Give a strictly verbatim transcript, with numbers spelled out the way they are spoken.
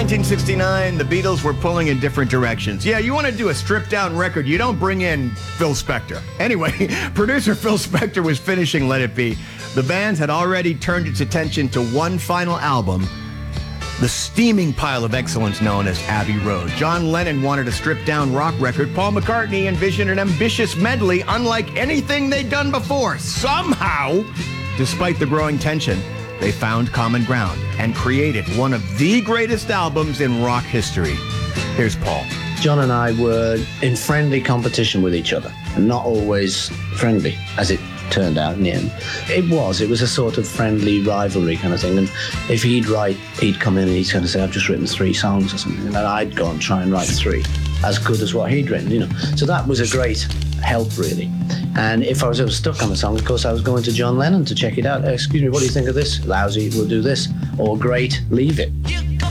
nineteen sixty-nine, the Beatles were pulling in different directions. Yeah, you want to do a stripped-down record, you don't bring in Phil Spector. Anyway, producer Phil Spector was finishing Let It Be. The band had already turned its attention to one final album, the steaming pile of excellence known as Abbey Road. John Lennon wanted a stripped-down rock record. Paul McCartney envisioned an ambitious medley unlike anything they'd done before. Somehow, despite the growing tension, they found common ground and created one of the greatest albums in rock history. Here's Paul. John and I were in friendly competition with each other, and not always friendly, as it turned out in the end. It was. It was a sort of friendly rivalry kind of thing. And if he'd write, he'd come in and he'd kind of say, I've just written three songs or something. And then I'd go and try and write three as good as what he'd written, you know. So that was a great help, really. And if I was ever stuck on a song, of course, I was going to John Lennon to check it out. Excuse me, what do you think of this? Lousy, we'll do this. Or great, leave it.